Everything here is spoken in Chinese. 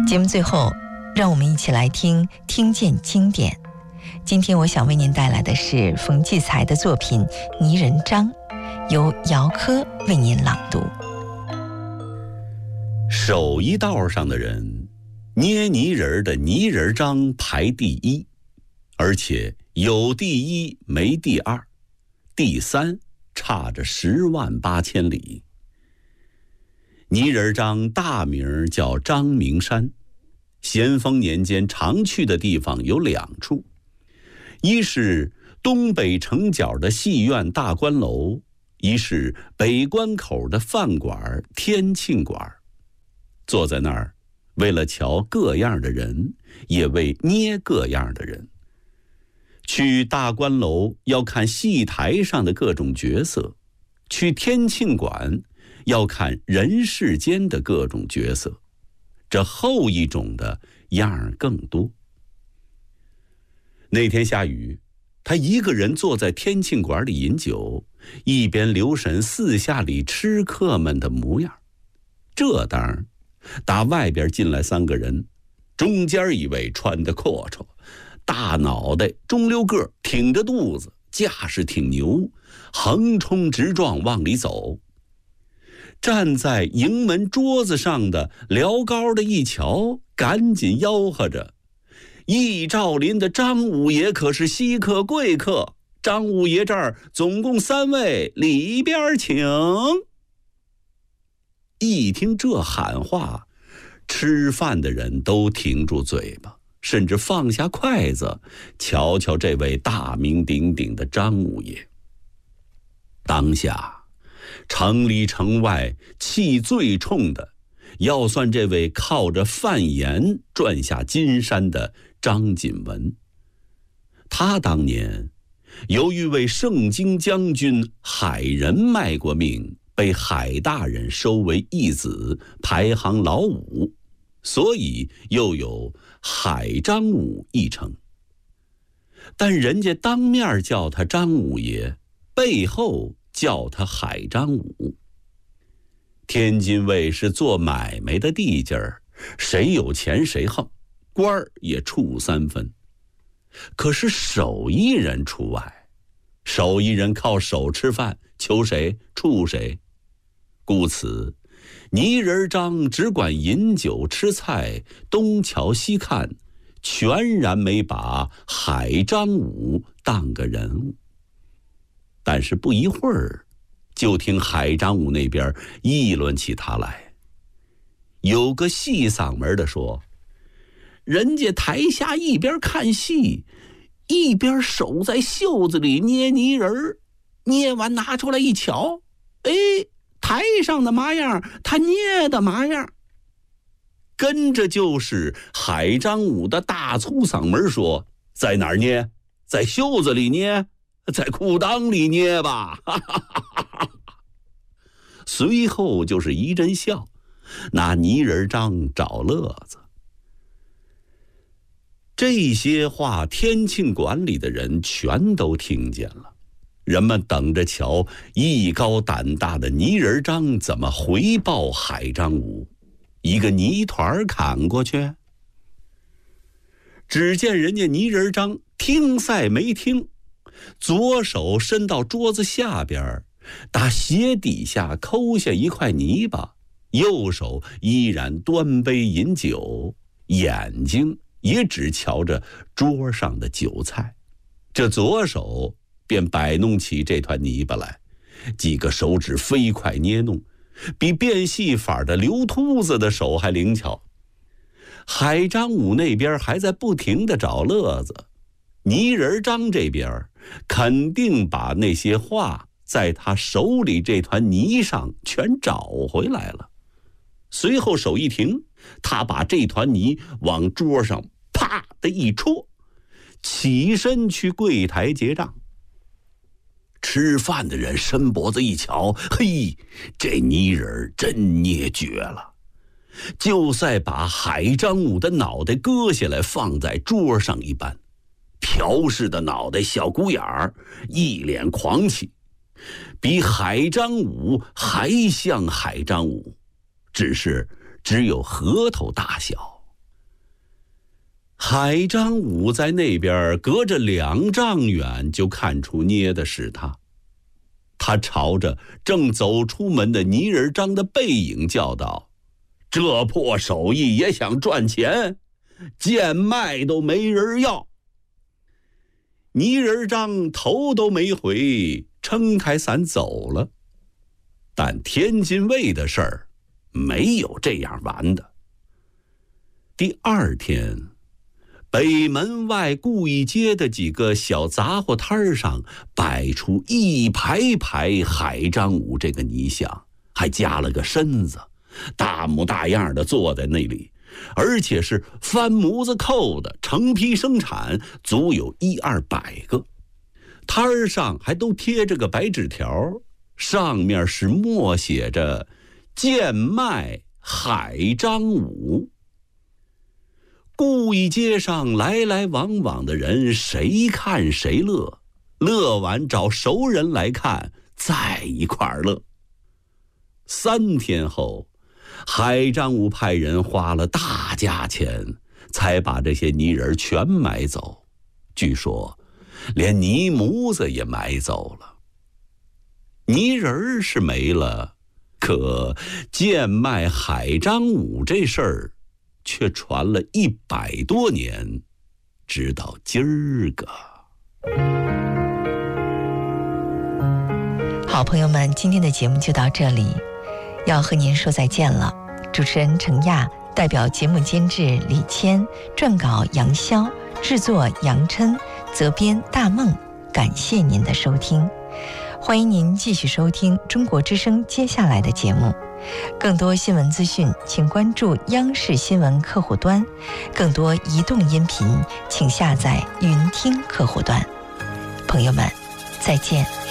节目最后，让我们一起来听见经典。今天我想为您带来的是冯骥才的作品《泥人张》，由姚科为您朗读。 手艺道上的人，捏泥人的泥人张排第一，而且有第一没第二，第三差着10万8千里。泥人张大名叫张明山，咸丰年间常去的地方有2处，一是东北城角的戏院大观楼，一是北关口的饭馆天庆馆。坐在那儿，为了瞧各样的人，也为捏各样的人。去大观楼要看戏台上的各种角色，去天庆馆要看人世间的各种角色，这后一种的样儿更多。那天下雨，他一个人坐在天庆馆里饮酒，一边留神四下里吃客们的模样。这当打外边进来3个人，中间一位穿得阔绰，大脑袋中溜个，挺着肚子，架势挺牛，横冲直撞往里走。站在营门桌子上的辽高的一瞧，赶紧吆喝着：义兆林的张五爷可是稀客贵客，张五爷这儿总共3位，里边请。一听这喊话，吃饭的人都停住嘴巴，甚至放下筷子，瞧瞧这位大名鼎鼎的张五爷。当下城里城外气最冲的，要算这位靠着贩盐赚下金山的张锦文。他当年由于为盛京将军海仁卖过命，被海大人收为义子，排行老5，所以又有海张五一称。但人家当面叫他张五爷，背后叫他海张五。天津卫是做买卖的地界儿，谁有钱谁横，官儿也处3分。可是手艺人除外，手艺人靠手吃饭，求谁处谁。故此泥人张只管饮酒吃菜，东瞧西看，全然没把海张五当个人物。但是不一会儿，就听海张五那边议论起他来。有个细嗓门的说：人家台下一边看戏，一边手在袖子里捏泥人，捏完拿出来一瞧，哎，台上的麻样，他捏的麻样。跟着就是海张五的大粗嗓门说：在哪儿捏？在袖子里捏？在裤裆里捏吧。随后就是一阵笑，拿泥人张找乐子。这些话天庆馆里的人全都听见了，人们等着瞧艺高胆大的泥人张怎么回报海张五。一个泥团砍过去，只见人家泥人张听赛没听，左手伸到桌子下边，打鞋底下抠下一块泥巴，右手依然端杯饮酒，眼睛也只瞧着桌上的酒菜。这左手便摆弄起这团泥巴来，几个手指飞快捏弄，比变戏法的刘秃子的手还灵巧。海张五那边还在不停地找乐子，泥人张这边肯定把那些话在他手里这团泥上全找回来了。随后手一停，他把这团泥往桌上啪的一戳，起身去柜台结账。吃饭的人伸脖子一瞧，嘿，这泥人真捏绝了，就再把海张五的脑袋割下来放在桌上一般，朴氏的脑袋小鼓眼儿，一脸狂气，比海张五还像海张五，只有核桃大小。 海张武在那边隔着2丈远就看出捏的是他。他朝着正走出门的泥人张的背影叫道：“这破手艺也想赚钱，贱卖都没人要。”泥人张头都没回，撑开伞走了。但天津卫的事儿没有这样完的。第2天，北门外顾义街的几个小杂货摊上摆出一排排海张武这个泥像，还加了个身子，大模大样的坐在那里，而且是翻模子扣的，成批生产，足有100-200个。摊上还都贴着个白纸条，上面是默写着“贱卖海张武”。顾义街上来来往往的人，谁看谁乐，乐完找熟人来看，在一块儿乐。3天后，海张武派人花了大价钱，才把这些泥人全买走，据说连泥模子也买走了。泥人是没了，可贱卖海张武这事儿却传了100多年，直到今儿个。 好朋友们，今天的节目就到这里，要和您说再见了。主持人程亚，代表节目监制李谦，撰稿杨潇，制作杨琛，责编大梦。感谢您的收听，欢迎您继续收听中国之声接下来的节目。更多新闻资讯，请关注央视新闻客户端；更多移动音频，请下载云听客户端。朋友们，再见。